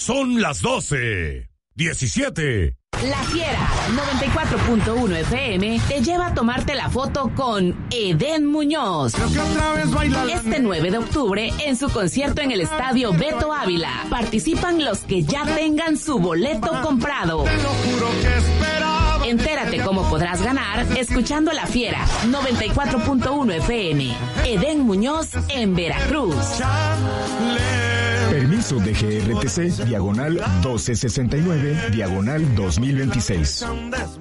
Son las 12:17. La Fiera 94.1 FM te lleva a tomarte la foto con Edén Muñoz. Este 9 de octubre en su concierto en el Estadio Beto Ávila. Participan los que ya tengan su boleto comprado. Entérate cómo podrás ganar escuchando La Fiera 94.1 FM. Edén Muñoz en Veracruz. Permiso de GRTC, diagonal 1269, diagonal 2026.